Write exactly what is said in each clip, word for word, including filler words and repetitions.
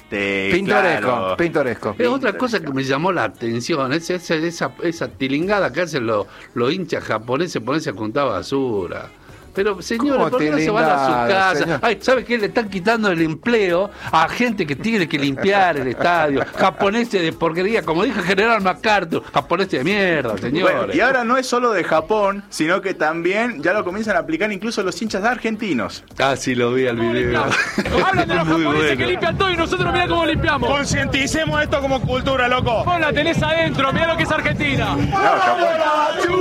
arte. Pintoresco, claro. pintoresco. Es otra cosa que me llamó la atención, es esa, esa, esa tilingada que hacen los, los hinchas japoneses, ponerse a juntar basura. Pero, señores, ¿por qué no se van a su casa? Señor? Ay, ¿sabe qué? Le están quitando el empleo a gente que tiene que limpiar el estadio. Japoneses de porquería, como dijo el general MacArthur, japoneses de mierda, señores. Bueno, y ahora no es solo de Japón, sino que también ya lo comienzan a aplicar incluso los hinchas argentinos. Ah, sí, lo vi al video. Hablan de los Muy japoneses bueno. que limpian todo y nosotros mirá cómo limpiamos. Concienticemos esto como cultura, loco. Vos la tenés adentro, mirá lo que es Argentina. No, Japón.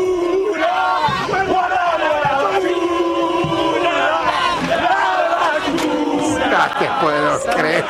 No te puedo creer.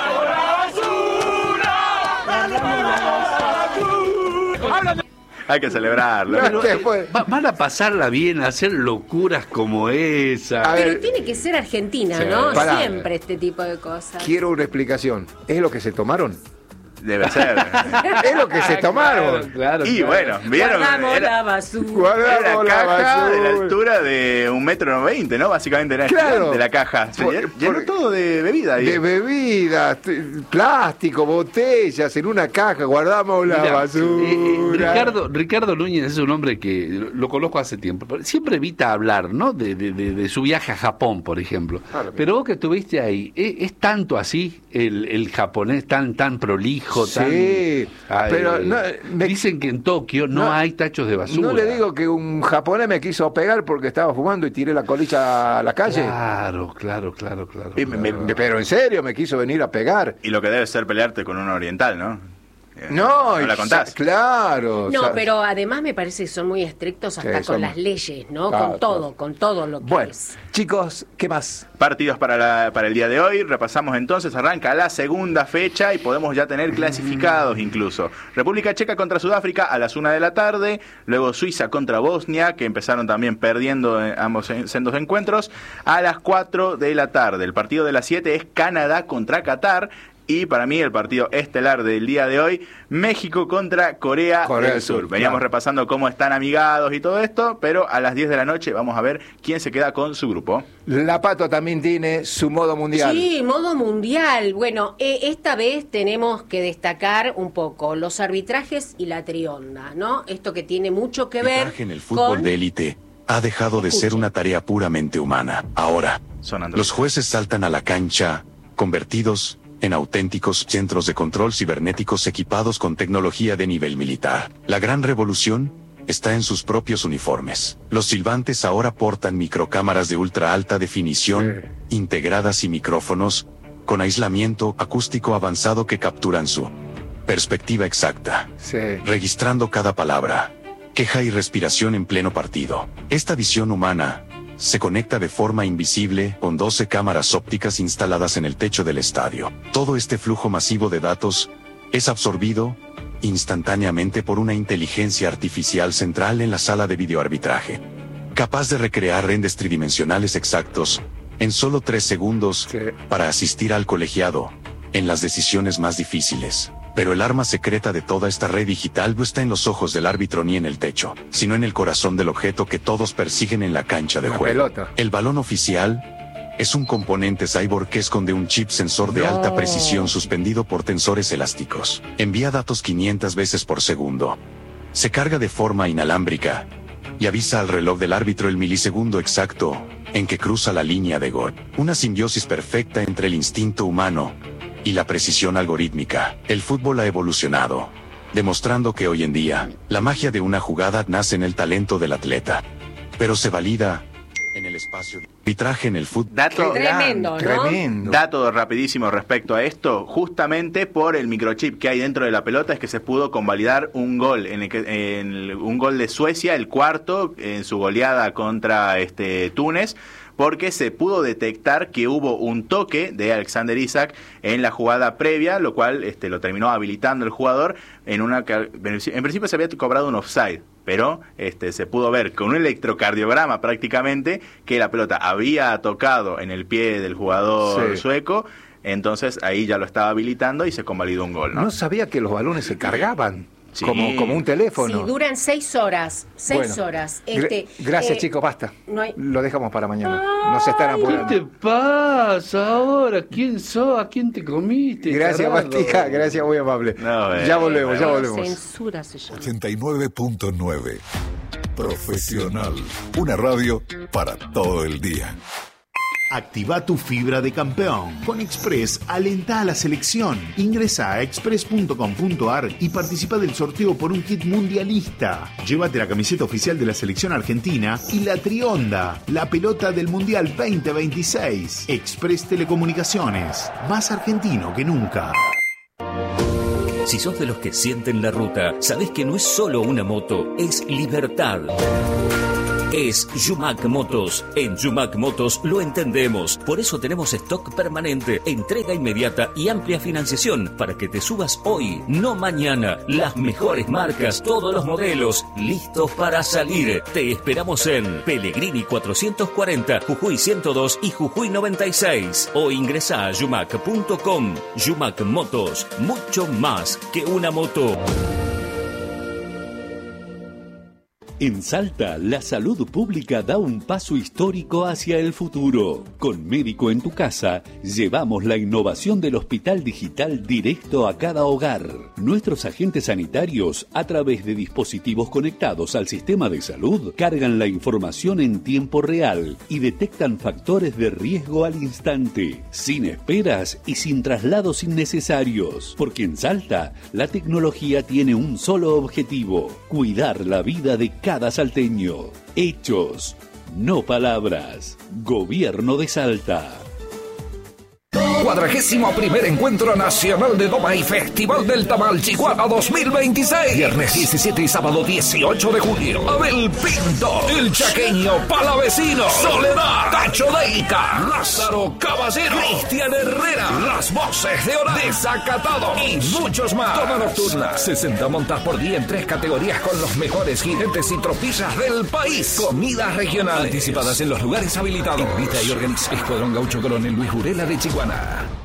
Hay que celebrarlo. No te puedo- Va- van a pasarla bien, a hacer locuras como esa. A Pero ver, tiene que ser Argentina, Sí. ¿no? Pará. Siempre este tipo de cosas. quiero una explicación. ¿Es lo que se tomaron? Debe ser. Es lo que se tomaron. Claro, Y claro. bueno, vieron, Guardamos era, la basura. Guardamos era la caja de la basura. altura de un metro noventa, ¿no? Básicamente era Claro. de la caja. Se Por- llenó por- todo de bebida. ahí. De bebidas, t- plástico, botellas, en una caja, guardamos la Mirá, basura. eh, eh, Ricardo, Ricardo Núñez es un hombre que lo, lo conozco hace tiempo, pero siempre evita hablar, ¿no? De, de, de, de su viaje a Japón, por ejemplo. Claro. Pero vos que estuviste ahí, ¿es, es tanto así el, el japonés, tan tan prolijo, Sí, tan... Ay, pero no, me- dicen que en Tokio no, no- hay tachos de basura. No le digo que un japonés me quiso pegar porque estaba fumando y tiré la colilla a la calle. Claro, claro, claro, claro. Y me- me- claro. pero en serio, me quiso venir a pegar. Y lo que debe ser pelearte con un oriental, ¿no? Eh, No, no la y- contás. Claro. No, o sea, pero además me parece que son muy estrictos hasta Sí, con son- las leyes, ¿no? Claro, con todo, claro. con todo lo que Bueno, es. chicos, ¿qué más? Partidos para, la, para el día de hoy. Repasamos entonces. Arranca la segunda fecha y podemos ya tener clasificados incluso. República Checa contra Sudáfrica a las una de la tarde. Luego Suiza contra Bosnia, que empezaron también perdiendo en ambos en- sendos encuentros, a las cuatro de la tarde. El partido de las siete es Canadá contra Qatar. Y para mí el partido estelar del día de hoy, México contra Corea, Corea del del Sur. Sur, Veníamos claro. repasando cómo están amigados y todo esto, pero a las diez de la noche vamos a ver quién se queda con su grupo. La Pato también tiene su modo mundial. Sí, modo mundial. Bueno, eh, esta vez tenemos que destacar un poco los arbitrajes y la trionda, ¿no? Esto que tiene mucho que ver Arbitraje en el fútbol con... de élite ha dejado de ser Escuche. una tarea puramente humana. Ahora, Sonando. los jueces saltan a la cancha, convertidos en auténticos centros de control cibernéticos equipados con tecnología de nivel militar. La gran revolución está en sus propios uniformes. Los silbantes ahora portan microcámaras de ultra alta definición, integradas y micrófonos, con aislamiento acústico avanzado que capturan su perspectiva exacta, Sí. registrando cada palabra, queja y respiración en pleno partido. Esta visión humana se conecta de forma invisible con doce cámaras ópticas instaladas en el techo del estadio. Todo este flujo masivo de datos es absorbido instantáneamente por una inteligencia artificial central en la sala de videoarbitraje, capaz de recrear rendes tridimensionales exactos en solo tres segundos Sí. para asistir al colegiado en las decisiones más difíciles. Pero el arma secreta de toda esta red digital no está en los ojos del árbitro ni en el techo, sino en el corazón del objeto que todos persiguen en la cancha de La juego. pelota. El balón oficial es un componente cyborg que esconde un chip sensor de No. alta precisión suspendido por tensores elásticos. Envía datos quinientas veces por segundo. Se carga de forma inalámbrica y avisa al reloj del árbitro el milisegundo exacto en que cruza la línea de gol. Una simbiosis perfecta entre el instinto humano y la precisión algorítmica. El fútbol ha evolucionado, demostrando que hoy en día, la magia de una jugada nace en el talento del atleta, pero se valida en el espacio de arbitraje en el fútbol. Dato, Tremendo, ¿no? Tremendo. dato rapidísimo respecto a esto. Justamente por el microchip que hay dentro de la pelota es que se pudo convalidar un gol, en el que, en el- un gol de Suecia, el cuarto en su goleada contra este Túnez, porque se pudo detectar que hubo un toque de Alexander Isak en la jugada previa, lo cual este, lo terminó habilitando el jugador en una que en principio se había cobrado un offside, pero este, se pudo ver con un electrocardiograma prácticamente que la pelota había tocado en el pie del jugador Sí. sueco, entonces ahí ya lo estaba habilitando y se convalidó un gol, ¿no? No sabía que los balones se cargaban. Sí. Como, como un teléfono. Sí, duran seis horas. Seis Bueno, horas. Este, gra- gracias, eh, chicos, basta. no hay- Lo dejamos para mañana. No se están ¿Qué te apurando. pasa ahora? ¿Quién sos? ¿A quién te comiste? Gracias, tarado? Bastija. Gracias, muy amable. No, eh, ya volvemos, ya bueno. volvemos. Censura se llama. ochenta y nueve punto nueve. Profesional. Una radio para todo el día. Activa tu fibra de campeón. Con Express, alenta a la selección. Ingresa a express punto com punto ar y participa del sorteo por un kit mundialista. Llévate la camiseta oficial de la selección argentina y la Trionda, la pelota del Mundial veinte veintiséis. Express Telecomunicaciones, más argentino que nunca. Si sos de los que sienten la ruta, sabés que no es solo una moto, es libertad. Es Yumac Motos. En Yumac Motos lo entendemos. Por eso tenemos stock permanente, entrega inmediata y amplia financiación para que te subas hoy, no mañana. Las mejores marcas, todos los modelos, listos para salir. Te esperamos en Pellegrini cuatrocientos cuarenta, Jujuy ciento dos y Jujuy noventa y seis. O ingresa a yumac punto com. Yumac Motos, mucho más que una moto. En Salta, la salud pública da un paso histórico hacia el futuro. Con Médico en tu Casa, llevamos la innovación del hospital digital directo a cada hogar. Nuestros agentes sanitarios, a través de dispositivos conectados al sistema de salud, cargan la información en tiempo real y detectan factores de riesgo al instante, sin esperas y sin traslados innecesarios. Porque en Salta, la tecnología tiene un solo objetivo: cuidar la vida de cada cada salteño. Hechos, no palabras. Gobierno de Salta. Cuadragésimo primer Encuentro Nacional de Doma y Festival del Tamal Chihuahua dos mil veintiséis. Viernes diecisiete y sábado dieciocho de julio. Abel Pinto, El Chaqueño, Palavecino, Soledad, Tacho Deica, Lázaro Caballero, Cristian Herrera, Las Voces de Hora, Desacatado y muchos más. Toma nocturna, sesenta montas por día en tres categorías con los mejores jinetes y tropillas del país. Comidas regionales anticipadas en los lugares habilitados. Invita y organiza Escuadrón Gaucho Coronel Luis Jurela de Chihuahua.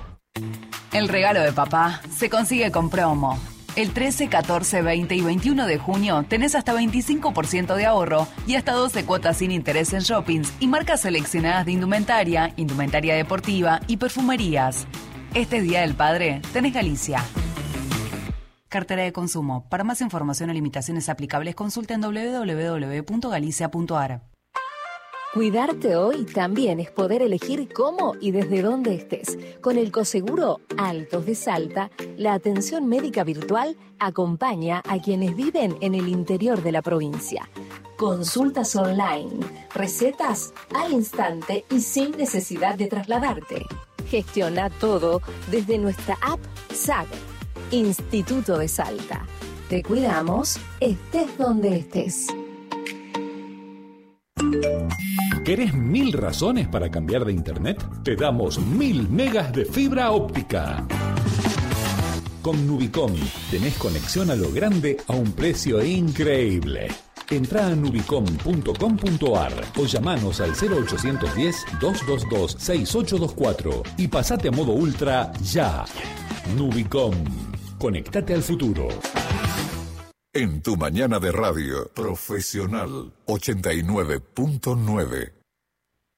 El regalo de papá se consigue con promo. El trece, catorce, veinte y veintiuno de junio tenés hasta veinticinco por ciento de ahorro y hasta doce cuotas sin interés en shoppings y marcas seleccionadas de indumentaria, indumentaria deportiva y perfumerías. Este Día del Padre tenés Galicia. Cartera de consumo. Para más información o limitaciones aplicables, consulta en doble u doble u doble u punto galicia punto a r. Cuidarte hoy también es poder elegir cómo y desde dónde estés. Con el Coseguro Altos de Salta, la atención médica virtual acompaña a quienes viven en el interior de la provincia. Consultas online, recetas al instante y sin necesidad de trasladarte. Gestiona todo desde nuestra app S A G, Instituto de Salta. Te cuidamos, estés donde estés. ¿Querés mil razones para cambiar de internet? Te damos mil megas de fibra óptica. Con Nubicom tenés conexión a lo grande a un precio increíble. Entrá a nubicom punto com punto a r o llamanos al cero ochocientos diez, doscientos veintidós, sesenta y ocho veinticuatro y pasate a modo ultra ya. Nubicom. Conectate al futuro. En tu mañana de radio, Profesional ochenta y nueve punto nueve.